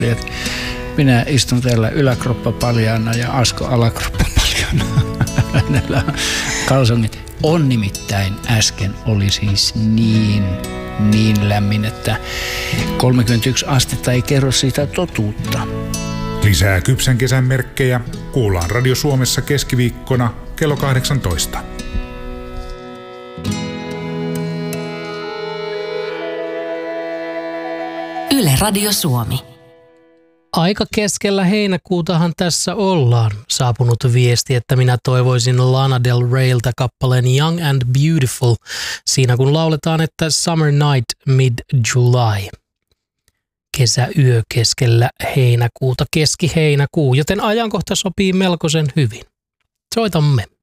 Minä istun täällä yläkroppa paljaana ja Asko alakroppa paljaana. Hänellä on kalsongit. On nimittäin äsken oli siis niin lämmin, että 31 astetta ei kerro siitä totuutta. Lisää kypsän kesän merkkejä kuullaan Radio Suomessa keskiviikkona kello 18. Yle Radio Suomi. Aika keskellä heinäkuutahan tässä ollaan. Saapunut viesti, että minä toivoisin Lana Del Reyltä kappaleen Young and Beautiful siinä kun lauletaan, että Summer Night Mid-July. Kesäyö keskellä heinäkuuta, keski-heinäkuu, joten ajankohta sopii melkoisen hyvin. Soitamme.